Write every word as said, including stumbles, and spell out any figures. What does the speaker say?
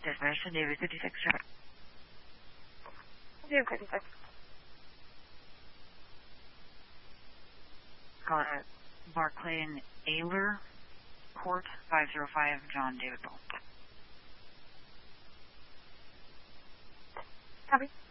Dispatch to David fifty-six. David fifty-six. Call it Barclay and Ayler Court, five zero five, John David Ball. Copy.